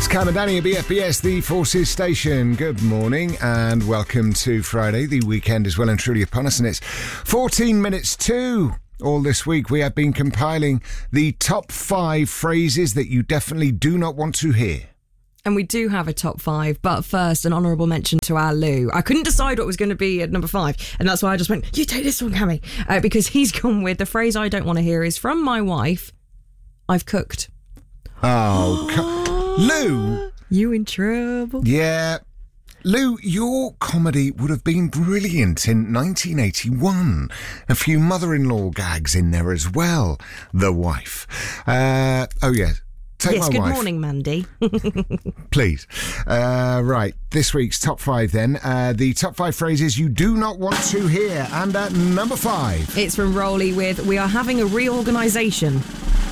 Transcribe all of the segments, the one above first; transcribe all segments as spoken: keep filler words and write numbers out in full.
Cam and Danny at B F B S, the Forces Station. Good morning and welcome to Friday. The weekend is well and truly upon us, and it's fourteen minutes to. All this week we have been compiling the top five phrases that you definitely do not want to hear. And we do have a top five, but first, an honourable mention to our Lou. I couldn't decide what was going to be at number five, and that's why I just went, you take this one, Cammy, uh, because he's gone with the phrase I don't want to hear is from my wife, I've cooked. Oh, co- Lou! You in trouble? Yeah. Lou, your comedy would have been brilliant in nineteen eighty-one. A few mother-in-law gags in there as well. The wife. Uh, oh, yes. Take yes, my good wife. morning, Mandy. Please. Uh, right, this week's top five then. Uh, the top five phrases you do not want to hear. And at number five. It's from Rolly with, we are having a reorganisation.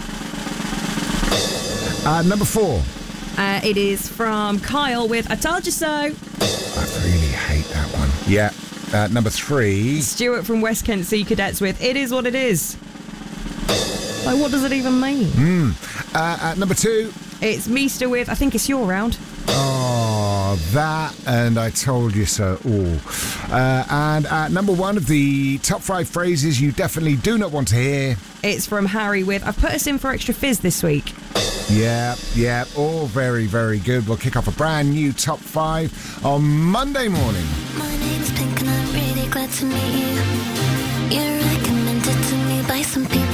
Uh, number four. Uh, it is from Kyle with, I told you so. I really hate that one. Yeah. Uh, number three. Stuart from West Kent Sea Cadets with, it is what it is. Like, what does it even mean? Mm. Uh, at number two. It's Meester with, I think it's your round. Oh, that and I told you so. Oh. Uh, and at number one of the top five phrases you definitely do not want to hear. It's from Harry with, I've put us in for extra fizz this week. Yeah, yeah, all very, very good. We'll kick off a brand new top five on Monday morning. My name's Pink and I'm really glad to meet you. You're recommended to me by some people